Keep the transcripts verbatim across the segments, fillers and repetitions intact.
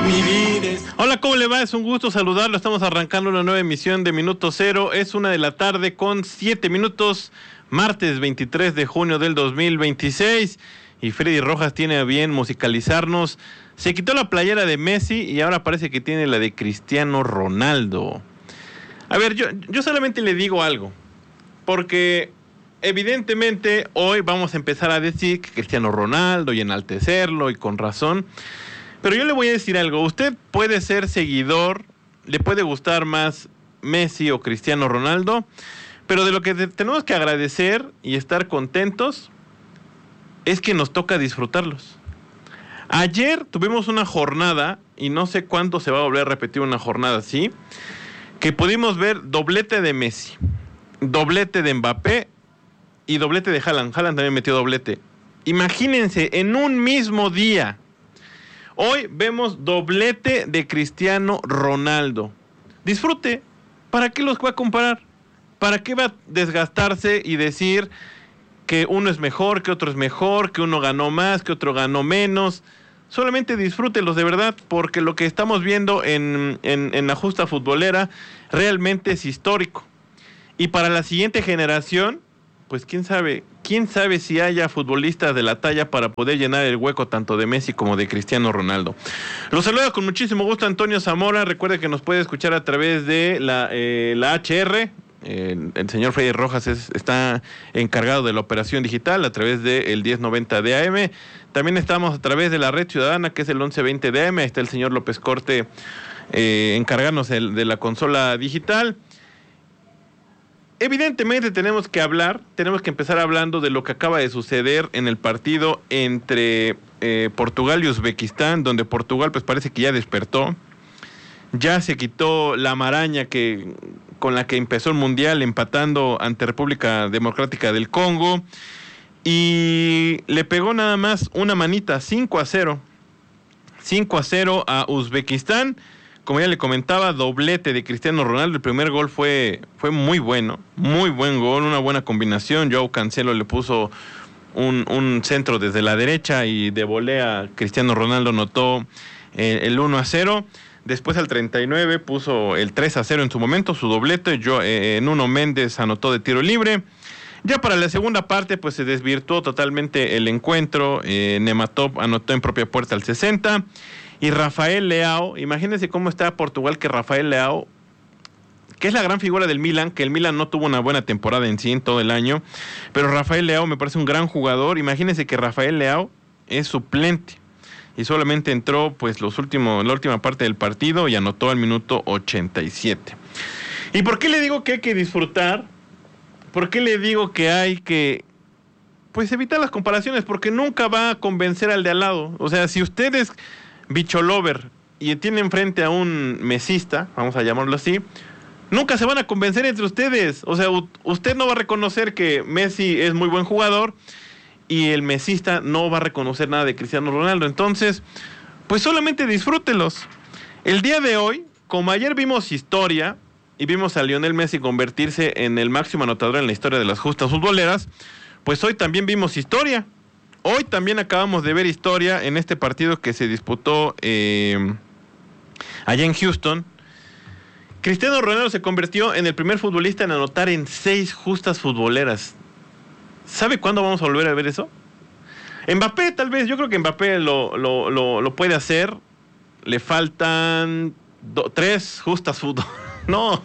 Mi vida es... Hola, ¿cómo le va? Es un gusto saludarlo. Estamos arrancando una nueva emisión de Minuto Cero. Es una de la tarde con siete minutos, martes veintitrés de junio del dos mil veintiséis. Y Freddy Rojas tiene a bien musicalizarnos. Se quitó la playera de Messi y ahora parece que tiene la de Cristiano Ronaldo. A ver, yo, yo solamente le digo algo. Porque evidentemente hoy vamos a empezar a decir que Cristiano Ronaldo y enaltecerlo y con razón. Pero yo le voy a decir algo. Usted puede ser seguidor, le puede gustar más Messi o Cristiano Ronaldo, pero de lo que tenemos que agradecer y estar contentos es que nos toca disfrutarlos. Ayer tuvimos una jornada, y no sé cuándo se va a volver a repetir una jornada así, que pudimos ver doblete de Messi, doblete de Mbappé y doblete de Haaland. Haaland también metió doblete. Imagínense, en un mismo día. Hoy vemos doblete de Cristiano Ronaldo. Disfrute. ¿Para qué los va a comparar? ¿Para qué va a desgastarse y decir que uno es mejor, que otro es mejor, que uno ganó más, que otro ganó menos? Solamente disfrútelos de verdad, porque lo que estamos viendo en, en, en la justa futbolera realmente es histórico. Y para la siguiente generación, pues quién sabe, quién sabe si haya futbolistas de la talla para poder llenar el hueco tanto de Messi como de Cristiano Ronaldo. Los saluda con muchísimo gusto Antonio Zamora. Recuerde que nos puede escuchar a través de la, eh, la H R. Eh, el señor Freddy Rojas es, está encargado de la operación digital a través del diez noventa de A M. También estamos a través de la Red Ciudadana, que es el once veinte de A M. Ahí está el señor López Corte eh, encargándose de, de la consola digital. Evidentemente tenemos que hablar, tenemos que empezar hablando de lo que acaba de suceder en el partido entre eh, Portugal y Uzbekistán, donde Portugal pues parece que ya despertó, ya se quitó la maraña que con la que empezó el Mundial empatando ante República Democrática del Congo y le pegó nada más una manita, cinco a cero, cinco a cero a Uzbekistán. Como ya le comentaba, doblete de Cristiano Ronaldo. El primer gol fue, fue muy bueno, muy buen gol, una buena combinación. Joao Cancelo le puso un, un centro desde la derecha y de volea Cristiano Ronaldo anotó eh, el uno a cero. Después al treinta y nueve puso el tres a cero en su momento, su doblete. Yo, eh, Nuno Méndez anotó de tiro libre. Ya para la segunda parte pues se desvirtuó totalmente el encuentro. Eh, Nematov anotó en propia puerta al sesenta. Y Rafael Leao, imagínense cómo está Portugal, que Rafael Leao, que es la gran figura del Milan, que el Milan no tuvo una buena temporada en sí en todo el año, pero Rafael Leao me parece un gran jugador. Imagínense que Rafael Leao es suplente y solamente entró pues los últimos, la última parte del partido y anotó al minuto ochenta y siete. ¿Y por qué le digo que hay que disfrutar? ¿Por qué le digo que hay que pues evitar las comparaciones? Porque nunca va a convencer al de al lado. O sea, si ustedes bicho lover y tiene enfrente a un mesista, vamos a llamarlo así, nunca se van a convencer entre ustedes. O sea, u- usted no va a reconocer que Messi es muy buen jugador y el mesista no va a reconocer nada de Cristiano Ronaldo. Entonces, pues solamente disfrútelos. El día de hoy, como ayer vimos historia y vimos a Lionel Messi convertirse en el máximo anotador en la historia de las justas futboleras, pues hoy también vimos historia. Hoy también acabamos de ver historia en este partido que se disputó eh, allá en Houston. Cristiano Ronaldo se convirtió en el primer futbolista en anotar en seis justas futboleras. ¿Sabe cuándo vamos a volver a ver eso? Mbappé tal vez, yo creo que Mbappé lo, lo, lo, lo puede hacer. Le faltan do, tres justas futboleras. No.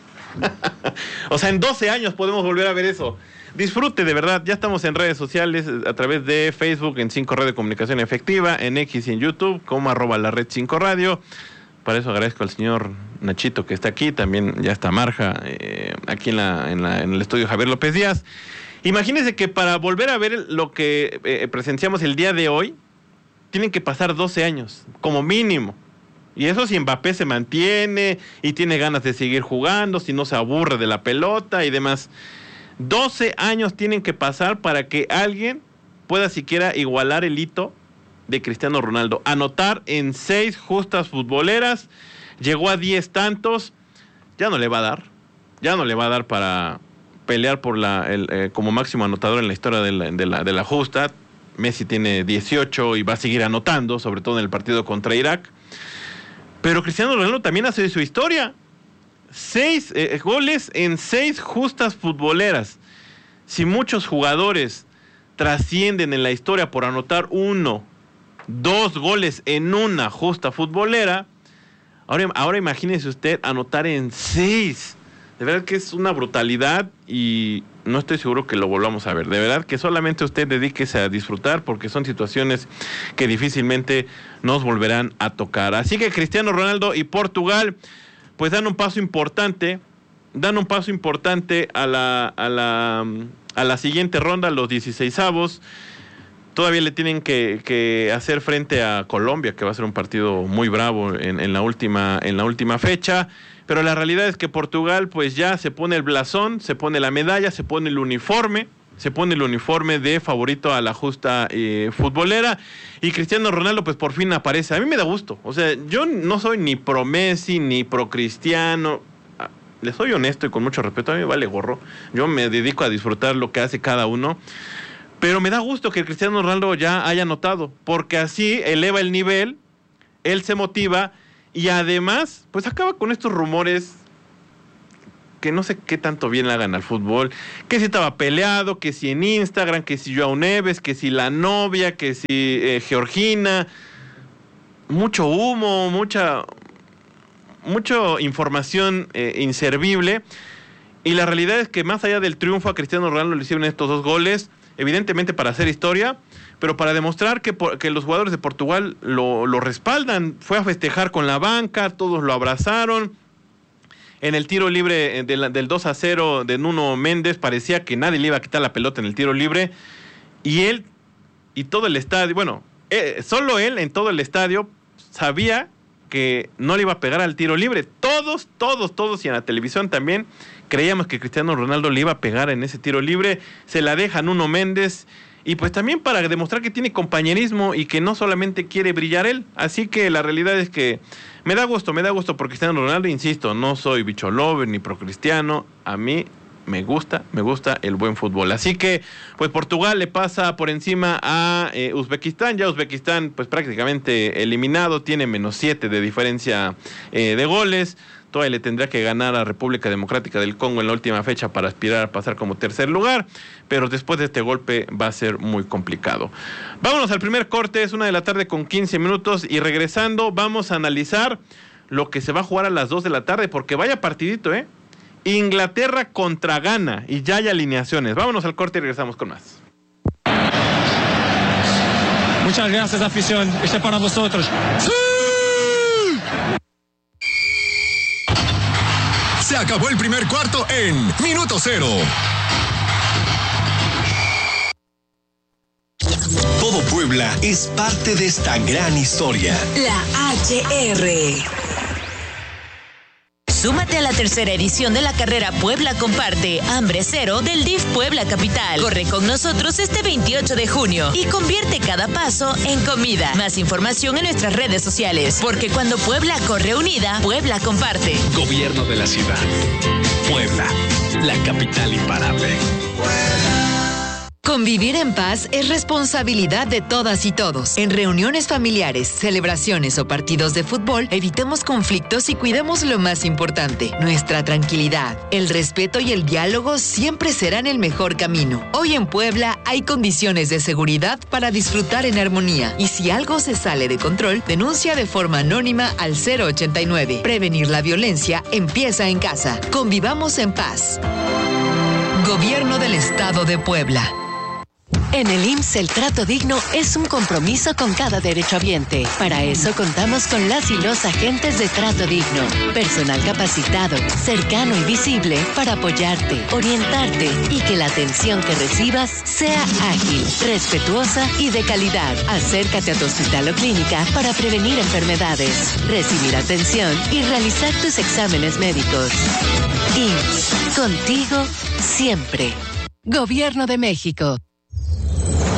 O sea, en doce años podemos volver a ver eso. Disfrute de verdad, ya estamos en redes sociales a través de Facebook, en cinco Red de Comunicación Efectiva, en X y en YouTube, como arroba la red cinco Radio. Para eso agradezco al señor Nachito que está aquí, también ya está Marja, eh, aquí en, la, en, la, en el estudio Javier López Díaz. Imagínense que para volver a ver lo que eh, presenciamos el día de hoy, tienen que pasar doce años, como mínimo. Y eso si Mbappé se mantiene y tiene ganas de seguir jugando, si no se aburre de la pelota y demás. doce años tienen que pasar para que alguien pueda siquiera igualar el hito de Cristiano Ronaldo. Anotar en seis justas futboleras, llegó a diez tantos, ya no le va a dar, ya no le va a dar para pelear por la el, eh, como máximo anotador en la historia de la, de la, de la justa. Messi tiene dieciocho y va a seguir anotando, sobre todo en el partido contra Irak. Pero Cristiano Ronaldo también hace su historia. Seis eh, goles en seis justas futboleras. Si muchos jugadores trascienden en la historia por anotar uno, dos goles en una justa futbolera, ahora, ahora imagínese usted anotar en seis. De verdad que es una brutalidad y no estoy seguro que lo volvamos a ver. De verdad que solamente usted dedíquese a disfrutar porque son situaciones que difícilmente nos volverán a tocar. Así que Cristiano Ronaldo y Portugal pues dan un paso importante, dan un paso importante a la, a la, a la siguiente ronda, los dieciseisavos. Todavía le tienen que, que hacer frente a Colombia, que va a ser un partido muy bravo en, en la última, en la última fecha. Pero la realidad es que Portugal pues ya se pone el blasón, se pone la medalla, se pone el uniforme, se pone el uniforme de favorito a la justa eh, futbolera, y Cristiano Ronaldo pues por fin aparece. A mí me da gusto, o sea, yo no soy ni pro Messi, ni pro Cristiano, les soy honesto y con mucho respeto, a mí me vale gorro, yo me dedico a disfrutar lo que hace cada uno, pero me da gusto que Cristiano Ronaldo ya haya anotado, porque así eleva el nivel, él se motiva, y además, pues acaba con estos rumores que no sé qué tanto bien le hagan al fútbol, que si estaba peleado, que si en Instagram, que si Joao Neves, que si la novia, que si eh, Georgina, mucho humo, mucha, mucha información eh, inservible, y la realidad es que más allá del triunfo a Cristiano Ronaldo le hicieron estos dos goles, evidentemente para hacer historia, pero para demostrar que, que los jugadores de Portugal lo, lo respaldan. Fue a festejar con la banca, todos lo abrazaron. En el tiro libre de la, del dos a cero de Nuno Méndez, parecía que nadie le iba a quitar la pelota en el tiro libre, y él y todo el estadio, bueno, eh, solo él en todo el estadio sabía que no le iba a pegar al tiro libre. Todos, todos, todos, y en la televisión también, creíamos que Cristiano Ronaldo le iba a pegar en ese tiro libre. Se la deja Nuno Méndez, y pues también para demostrar que tiene compañerismo y que no solamente quiere brillar él. Así que la realidad es que me da gusto, me da gusto por Cristiano Ronaldo. Insisto, no soy bicho lover ni pro cristiano. A mí me gusta, me gusta el buen fútbol. Así que pues Portugal le pasa por encima a eh, Uzbekistán. Ya Uzbekistán pues prácticamente eliminado, tiene menos siete de diferencia eh, de goles. Todavía le tendrá que ganar a República Democrática del Congo en la última fecha para aspirar a pasar como tercer lugar, pero después de este golpe va a ser muy complicado. Vámonos al primer corte, es una de la tarde con quince minutos, y regresando vamos a analizar lo que se va a jugar a las dos de la tarde, porque vaya partidito, ¿eh? Inglaterra contra Ghana, y ya hay alineaciones. Vámonos al corte y regresamos con más. Muchas gracias, afición. Este es para vosotros. ¡Sí! Se acabó el primer cuarto en Minuto Cero. Todo Puebla es parte de esta gran historia. La H R. Súmate a la tercera edición de la carrera Puebla Comparte, Hambre Cero del D I F Puebla Capital. Corre con nosotros este veintiocho de junio y convierte cada paso en comida. Más información en nuestras redes sociales, porque cuando Puebla corre unida, Puebla comparte. Gobierno de la ciudad. Puebla, la capital imparable. Convivir en paz es responsabilidad de todas y todos. En reuniones familiares, celebraciones o partidos de fútbol, evitemos conflictos y cuidemos lo más importante, nuestra tranquilidad. El respeto y el diálogo siempre serán el mejor camino. Hoy en Puebla hay condiciones de seguridad para disfrutar en armonía. Y si algo se sale de control, denuncia de forma anónima al cero ochenta y nueve. Prevenir la violencia empieza en casa. Convivamos en paz. Gobierno del Estado de Puebla. En el I M S S el trato digno es un compromiso con cada derechohabiente. Para eso contamos con las y los agentes de trato digno. Personal capacitado, cercano y visible para apoyarte, orientarte y que la atención que recibas sea ágil, respetuosa y de calidad. Acércate a tu hospital o clínica para prevenir enfermedades, recibir atención y realizar tus exámenes médicos. I M S S, contigo siempre. Gobierno de México.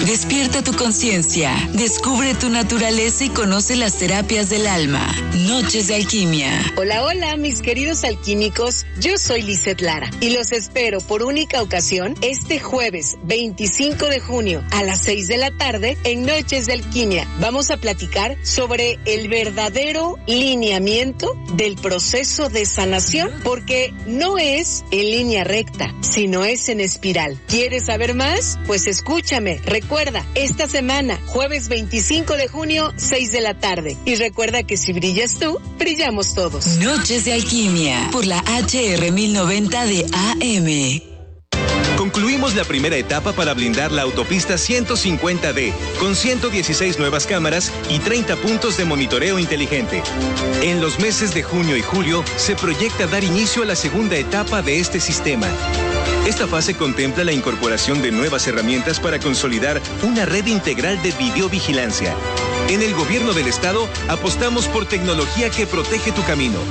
Despierta tu conciencia, descubre tu naturaleza y conoce las terapias del alma. Noches de Alquimia. Hola, hola, mis queridos alquímicos. Yo soy Lizeth Lara y los espero por única ocasión este jueves veinticinco de junio a las seis de la tarde en Noches de Alquimia. Vamos a platicar sobre el verdadero lineamiento del proceso de sanación, porque no es en línea recta, sino es en espiral. ¿Quieres saber más? Pues escúchame. Recuerda, esta semana, jueves veinticinco de junio, seis de la tarde. Y recuerda que si brillas tú, brillamos todos. Noches de Alquimia, por la H R mil noventa de A M. Concluimos la primera etapa para blindar la autopista ciento cincuenta D, con ciento dieciséis nuevas cámaras y treinta puntos de monitoreo inteligente. En los meses de junio y julio, se proyecta dar inicio a la segunda etapa de este sistema. Esta fase contempla la incorporación de nuevas herramientas para consolidar una red integral de videovigilancia. En el Gobierno del Estado, apostamos por tecnología que protege tu camino.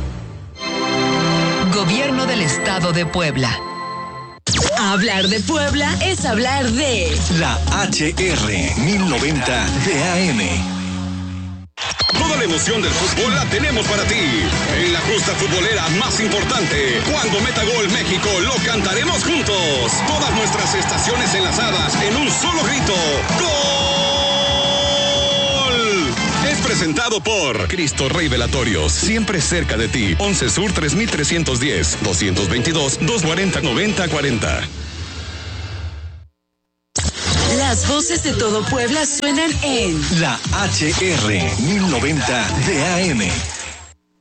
Gobierno del Estado de Puebla. Hablar de Puebla es hablar de La H R mil noventa de A M. Toda la emoción del fútbol la tenemos para ti. En la justa futbolera más importante, cuando meta gol México, lo cantaremos juntos. Todas nuestras estaciones enlazadas en un solo grito. ¡Gol! Es presentado por Cristo Rey Velatorios, siempre cerca de ti. once Sur tres mil trescientos diez, doscientos veintidós, doscientos cuarenta, noventa cuarenta. Las voces de todo Puebla suenan en La H R mil noventa de A M.